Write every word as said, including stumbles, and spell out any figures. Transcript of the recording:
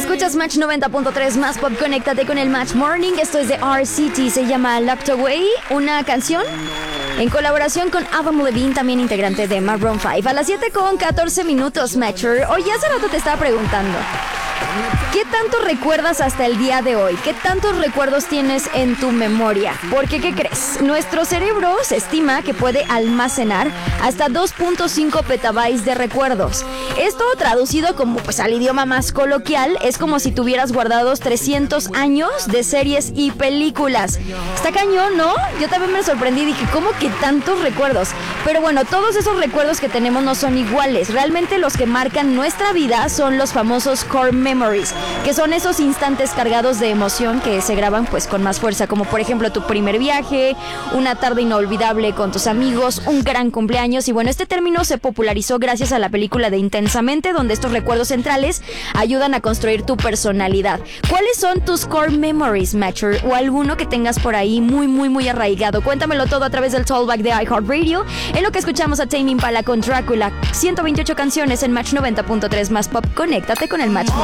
Escuchas Match noventa punto tres más pop, conéctate con el Match Morning. Esto es de R C T, se llama Locked Away, una canción en colaboración con Adam Levine, también integrante de Maroon cinco. A las siete con catorce minutos, Matcher. Oye, hace rato te estaba preguntando, ¿qué tanto recuerdas hasta el día de hoy? ¿Qué tantos recuerdos tienes en tu memoria? Porque, ¿qué crees? Nuestro cerebro se estima que puede almacenar hasta dos punto cinco petabytes de recuerdos. Esto, traducido como pues al idioma más coloquial, es como si tuvieras guardados trescientos años de series y películas. Está cañón, ¿no? Yo también me sorprendí y dije, ¿cómo que tantos recuerdos? Pero bueno, todos esos recuerdos que tenemos no son iguales. Realmente los que marcan nuestra vida son los famosos core memories, que son esos instantes cargados de emoción que se graban pues con más fuerza, como por ejemplo tu primer viaje, una tarde inolvidable con tus amigos, un gran cumpleaños. Y bueno, este término se popularizó gracias a la película de Intensamente, donde estos recuerdos centrales ayudan a construir tu personalidad. ¿Cuáles son tus core memories, Matcher? O alguno que tengas por ahí muy, muy, muy arraigado. Cuéntamelo todo a través del Tollback de iHeartRadio, en lo que escuchamos a Tame Impala con Drácula. ciento veintiocho canciones en Match noventa punto tres más pop. Conéctate con el Match.